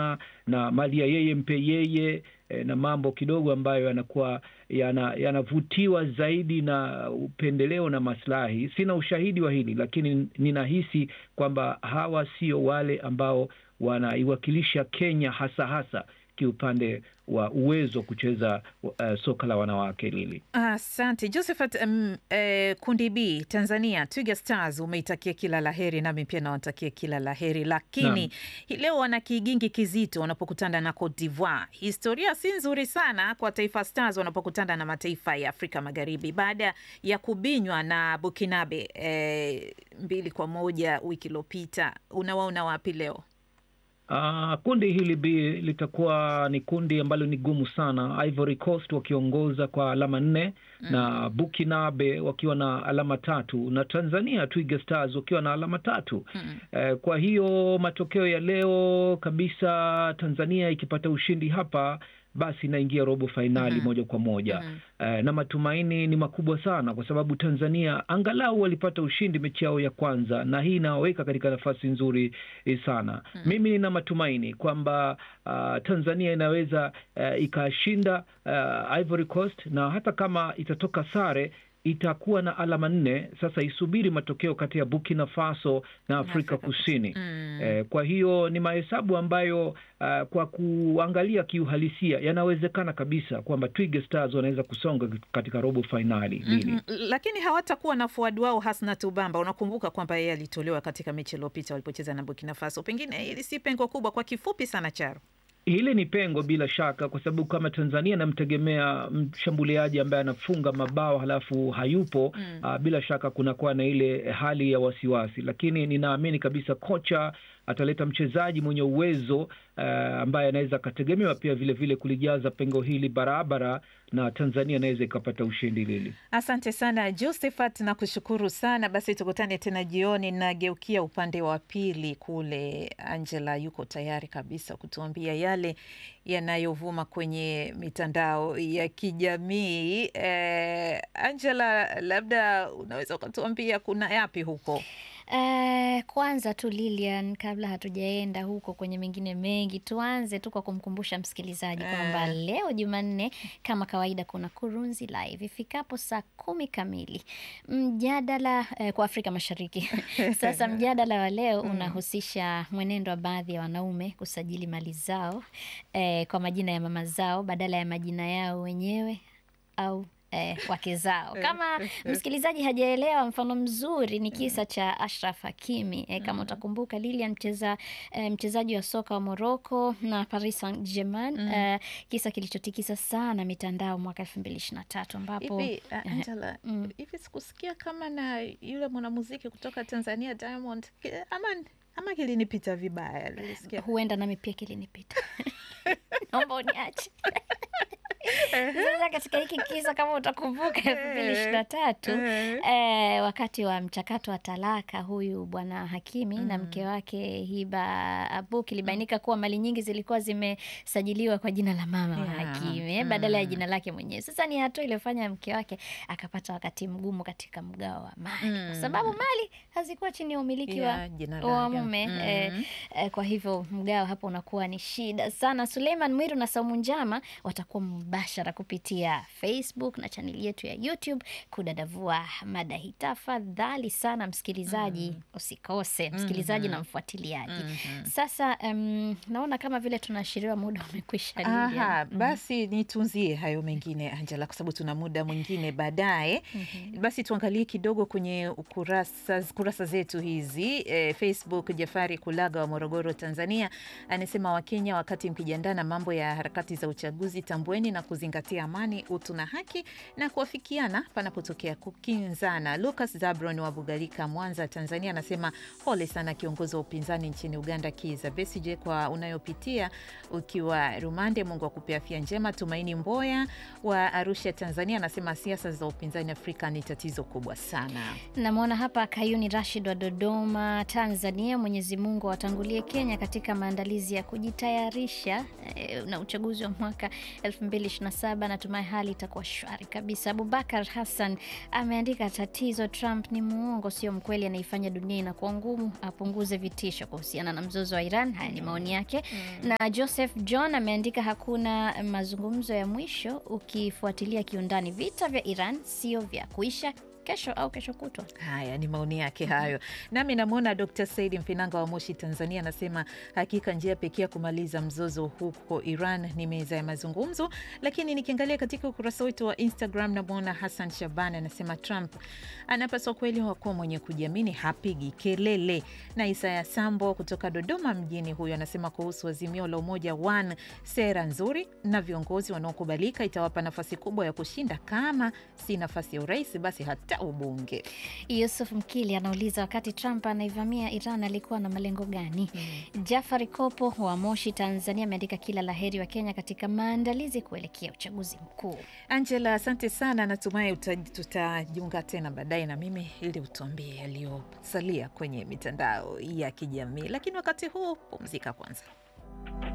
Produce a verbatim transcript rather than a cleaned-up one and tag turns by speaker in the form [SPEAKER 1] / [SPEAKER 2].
[SPEAKER 1] na mali ya yeye mpe yeye, eh, na mambo kidogo ambayo yanakuwa yana yanavutiwa zaidi na upendeleo na maslahi. Sina ushahidi wa hili, lakini ninahisi kwamba hawa sio wale ambao wanaiwakilisha Kenya hasa hasa kiupande wa uwezo kucheza uh, soka la wanawake Lili.
[SPEAKER 2] Asante. Josephat, um, eh, kundi B Tanzania Twiga Stars umeitakia kila laheri, nami pia nawatakia kila laheri, lakini hii leo wana kigingi kizito wanapokutana na Cote d'Ivoire. Historia si nzuri sana kwa Taifa Stars wanapokutana na mataifa ya Afrika Magharibi baada ya kubinywa na Burkinabe eh, mbili kwa moja wiki iliyopita. Unawaona wapi leo?
[SPEAKER 1] Uh, kundi hili B litakuwa ni kundi ambalo ni gumu sana. Ivory Coast wakiongoza kwa alama nne, mm. na Burkinabe wakiwa na alama tatu, na Tanzania Twiga Stars wakiwa na alama tatu. Mm. Uh, kwa hiyo matokeo ya leo kabisa, Tanzania ikipata ushindi hapa, basi inaingia robo fainali mm-hmm. moja kwa moja. Mm-hmm. Uh, na matumaini ni makubwa sana kwa sababu Tanzania angalau walipata ushindi mechi yao ya kwanza, na hii inawaweka katika nafasi nzuri sana. Mm-hmm. Mimi nina matumaini kwamba uh, Tanzania inaweza uh, ikashinda uh, Ivory Coast, na hata kama itatoka sare itakuwa na alama nne. Sasa isubiri matokeo kati ya Burkina Faso na Afrika Kusini. Mm. Eh, kwa hiyo ni mahesabu ambayo uh, kwa kuangalia kiuhalisia yanawezekana kabisa kwamba Twiga Stars wanaweza kusonga katika robo finali.
[SPEAKER 2] Mm-hmm. Lakini hawatakuwa na forward wao Hasnat Ubamba. Unakumbuka kwamba yeye alitolewa katika mechi iliyopita walipocheza na Burkina Faso. Pengine ili si pengo kubwa. Kwa kifupi sana, Charo,
[SPEAKER 1] hili ni pengo bila shaka, kwa sababu kama Tanzania namtegemea mshambuliaji ambaye anafunga mabao halafu hayupo, mm. uh, bila shaka kunakuwa na ile hali ya wasiwasi, lakini ninaamini kabisa kocha ataleta mchezaji mwenye uwezo uh, ambaye anaweza akategemewa pia vile vile kulijaza pengo hili barabara, na Tanzania inaweza ikapata ushindi Lili.
[SPEAKER 2] Asante sana Josephat, na kushukuru sana. Basi tukutane tena jioni. Na geukia upande wa pili kule, Angela yuko tayari kabisa kutuambia yale yanayovuma kwenye mitandao ya kijamii. Eh, Angela, labda unaweza ukatuambia kuna yapi huko?
[SPEAKER 3] Uh, kwanza tu Lilian, kabla hatujaenda huko kwenye mengine mengi, tuanze tu kwa kumkumbusha msikilizaji kwamba uh, leo Jumanne kama kawaida kuna Kurunzi Live ifikapo saa kumi kamili. Mjadala uh, kwa Afrika Mashariki. Sasa mjadala wa leo unahusisha mwenendo wa baadhi ya wanaume kusajili mali zao uh, kwa majina ya mama zao badala ya majina yao wenyewe au Eh, wake zao. Kama msikilizaji hajaelewa, mfano mzuri ni kisa cha Ashraf Hakimi. Eh, kama utakumbuka Lilian, mcheza eh, mchezaji wa soka wa Morocco na Paris Saint-Germain, mm. eh, kisa kilichotikisa sana mitandao mwaka elfu mbili ishirini na tatu ambapo
[SPEAKER 2] hivi uh, Angela, mm. hivi sikusikia kama na yule mwanamuziki kutoka Tanzania Diamond, ama ama kilinipita vibaya, nilisikia.
[SPEAKER 3] Huenda nami pia kilinipita. Naomba uniache. Sasa katika hiki kisa kama utakumbuka elfu mbili ishirini na tatu eh, wakati wa mchakato wa talaka, huyu bwana Hakimi mm. na mke wake Hiba Abuk ilibainika kuwa mali nyingi zilikuwa zimesajiliwa kwa jina la mama yeah. wa Hakimi eh, badala ya jina lake mwenyewe. Sasa ni hatua iliyofanya mke wake akapata wakati mgumu katika mgao wa mali mm. kwa sababu mali hazikuwa chini ya umiliki yeah, wa mume mm. eh, eh, kwa hivyo mgao hapo unakuwa ni shida sana. Suleiman Mwiru na Saumu Njama watakuwa mbashara kupitia Facebook na chaneli yetu ya YouTube kudadavua mada hii. Tafadhali sana msikilizaji, mm. usikose msikilizaji mm-hmm. na mfuatiliaji. Mm-hmm. Sasa um, naona kama vile tunaashiriwa muda umekwisha.
[SPEAKER 2] Aha, basi mm. nitunzie hayo mengine Angela, kwa sababu tuna muda mwingine baadaye. Mm-hmm. Basi tuangalie kidogo kwenye ukurasa kurasa zetu hizi. E, Facebook, Jafari Kulaga wa Morogoro Tanzania anasema, Wakenya wakati mkijiandaa na mambo ya harakati za uchaguzi, tambueni na kuzingatia amani, utu na haki na kuafikiana panapotokea kukinzana. Lucas Zabron wa Bugarika Mwanza Tanzania anasema, pole sana kiongozi wa upinzani nchini Uganda Kizza Besigye kwa unayopitia ukiwa rumande, Mungu akupea afya njema. Tumaini Mboya wa Arusha Tanzania anasema, siasa za upinzani Afrika ni tatizo kubwa sana.
[SPEAKER 3] Namuona hapa Kayuni Rashid wa Dodoma Tanzania, Mwenyezi Mungu watangulie Kenya katika maandalizi ya kujitayarisha eh, na uchaguzi wa mwaka elfu mbili ishirini ishirini na saba natumai hali itakuwa shwari kabisa. Abubakar Hassan ameandika tatizo Trump ni muongo sio mkweli, anaifanya dunia inakuwa ngumu, apunguze vitisho kuhusiana na mzozo wa Iran. Haya ni maoni yake. Mm. Na Joseph John ameandika hakuna mazungumzo ya mwisho, ukifuatilia kiundani vita vya Iran sio vya kuisha kesho au kesho kutwa.
[SPEAKER 2] Haya ni maoni yake hayo. Nami namuona Doctor Said Mfinanga wa Moshi, Tanzania, anasema hakika njia pekee ya kumaliza mzozo huko Iran ni meza ya mazungumzo. Lakini nikiangalia katika ukurasa wetu wa Instagram, namuona Hassan Shaban anasema Trump anapaswa kweli kuwa mwenye kujiamini, hapigi kelele. Na Isaya Sambo kutoka Dodoma mjini, huyo anasema kuhusu Azimio la Umoja One, sera nzuri na viongozi wanaokubalika itawapa nafasi kubwa ya kushinda, kama si nafasi ya urais basi hata ubunge.
[SPEAKER 3] Yusuf Mkili anauliza wakati Trump anaivamia Iran alikuwa na malengo gani? Hmm. Jafari Kopo wa Moshi, Tanzania, ameandika kila laheri wa Kenya katika maandalizi kuelekea uchaguzi mkuu.
[SPEAKER 2] Angela, asante sana. Natumai tutajiunga tena baadaye na mimi ili utuambie yaliyosalia kwenye mitandao ya kijamii. Lakini wakati huu pumzika kwanza.